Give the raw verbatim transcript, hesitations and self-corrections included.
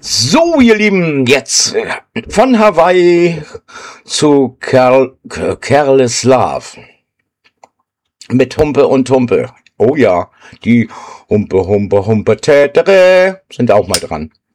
So, ihr Lieben, jetzt äh, von Hawaii zu Kerl, K- Careless Love mit Humpe und Humpe. Oh ja, die Humpe, Humpe, Humpe, Tätere sind auch mal dran.